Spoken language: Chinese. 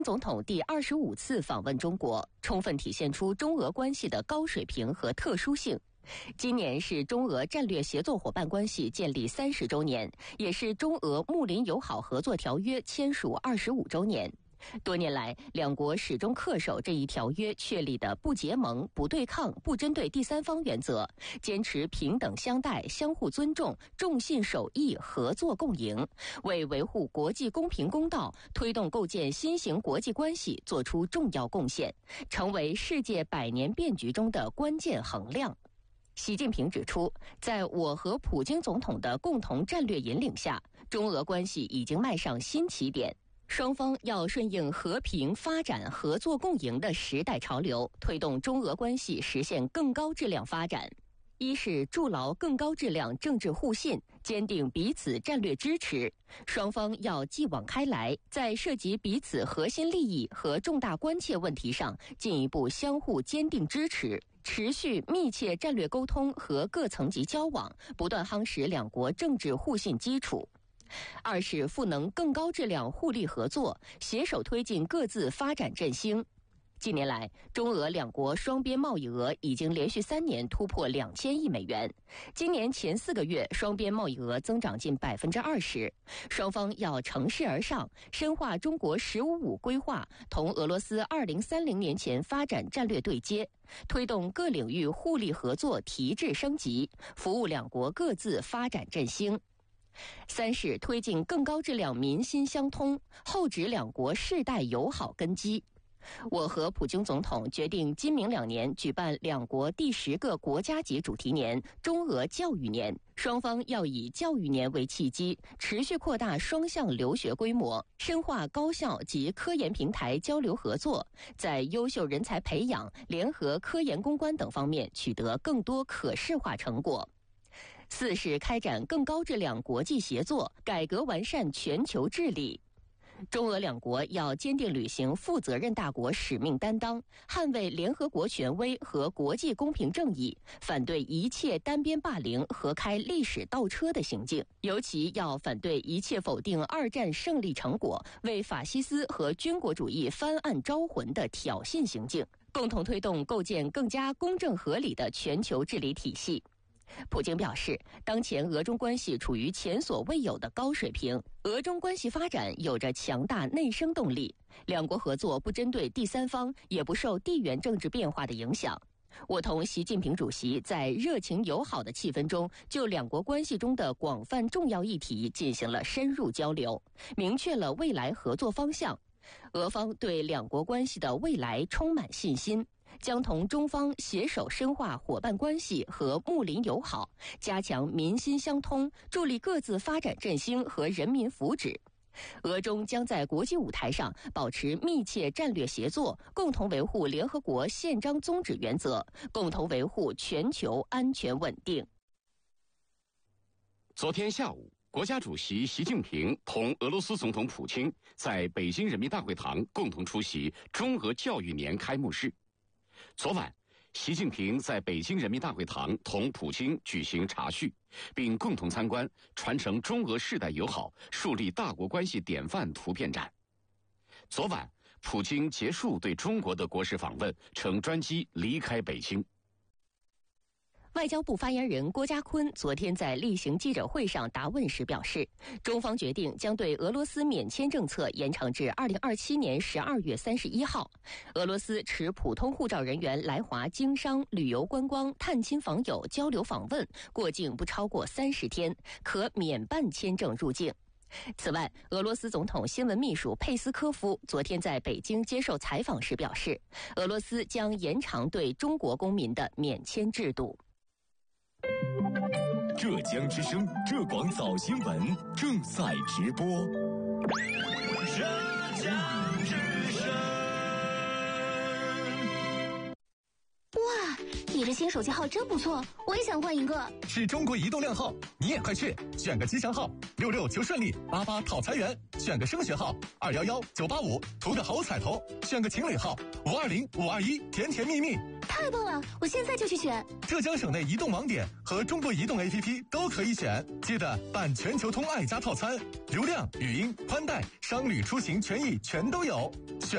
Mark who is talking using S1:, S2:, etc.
S1: 总统第25次访问中国，充分体现出中俄关系的高水平和特殊性。今年是中俄战略协作伙伴关系建立30周年，也是中俄睦邻友好合作条约签署25周年。多年来，两国始终恪守这一条约确立的不结盟、不对抗、不针对第三方原则，坚持平等相待、相互尊重、重信守义、合作共赢，为维护国际公平公道、推动构建新型国际关系做出重要贡献，成为世界百年变局中的关键衡量。习近平指出，在我和普京总统的共同战略引领下，中俄关系已经迈上新起点。双方要顺应和平发展、合作共赢的时代潮流，推动中俄关系实现更高质量发展。一是筑牢更高质量政治互信，坚定彼此战略支持。双方要继往开来，在涉及彼此核心利益和重大关切问题上进一步相互坚定支持，持续密切战略沟通和各层级交往，不断夯实两国政治互信基础。二是赋能更高质量互利合作，携手推进各自发展振兴。近年来，中俄两国双边贸易额已经连续3年突破2000亿美元。今年前4个月，双边贸易额增长近20%。双方要乘势而上，深化中国“15+5”规划，同俄罗斯2030年前发展战略对接，推动各领域互利合作提质升级，服务两国各自发展振兴。三是推进更高质量民心相通，厚植两国世代友好根基。我和普京总统决定今明2年举办两国第10个国家级主题年——中俄教育年。双方要以教育年为契机，持续扩大双向留学规模，深化高校及科研平台交流合作，在优秀人才培养、联合科研攻关等方面取得更多可视化成果。四是开展更高质量国际协作，改革完善全球治理。中俄两国要坚定履行负责任大国使命担当，捍卫联合国权威和国际公平正义，反对一切单边霸凌和开历史倒车的行径。尤其要反对一切否定2战胜利成果、为法西斯和军国主义翻案招魂的挑衅行径，共同推动构建更加公正合理的全球治理体系。普京表示，当前俄中关系处于前所未有的高水平，俄中关系发展有着强大内生动力，两国合作不针对第三方，也不受地缘政治变化的影响。我同习近平主席在热情友好的气氛中，就两国关系中的广泛重要议题进行了深入交流，明确了未来合作方向。俄方对两国关系的未来充满信心，将同中方携手深化伙伴关系和睦邻友好，加强民心相通，助力各自发展振兴和人民福祉。俄中将在国际舞台上保持密切战略协作，共同维护联合国宪章宗旨原则，共同维护全球安全稳定。
S2: 昨天下午，国家主席习近平同俄罗斯总统普京在北京人民大会堂共同出席中俄教育年开幕式。昨晚，习近平在北京人民大会堂同普京举行茶叙，并共同参观传承中俄世代友好、树立大国关系典范图片展。昨晚，普京结束对中国的国事访问，乘专机离开北京。
S1: 外交部发言人郭家坤昨天在例行记者会上答问时表示，中方决定将对俄罗斯免签政策延长至2027年12月31号。俄罗斯持普通护照人员来华经商、旅游观光、探亲访友、交流访问，过境不超过30天，可免办签证入境。此外，俄罗斯总统新闻秘书佩斯科夫昨天在北京接受采访时表示，俄罗斯将延长对中国公民的免签制度。
S3: 浙江之声浙广早新闻正在直播。
S4: 浙江之声。
S5: 哇，你这新手机号真不错，我也想换一个。
S3: 是中国移动靓号，你也快去选个吉祥号，66求顺利，88讨财源，选个升学号，211 985图个好彩头，选个情侣号，520 521甜甜蜜蜜。
S5: 太棒了，我现在就去选。
S3: 浙江省内移动网点和中国移动 APP 都可以选，记得办全球通爱家套餐，流量、语音、宽带、商旅出行权益全都有。选